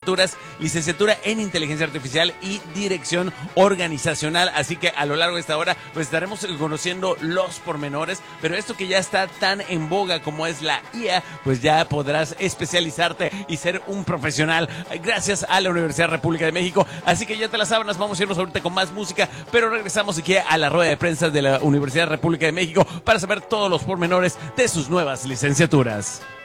licenciaturas, licenciatura en inteligencia artificial y dirección organizacional. Así que a lo largo de esta hora pues estaremos conociendo los pormenores, pero esto que ya está tan en boga como es la IA, pues ya podrás especializarte y ser un profesional gracias a la Universidad República de México. Así que ya te las sábanas, vamos a irnos ahorita con más música, pero regresamos aquí a la rueda de prensa de la Universidad República de México para saber todos los pormenores de sus nuevas licenciaturas.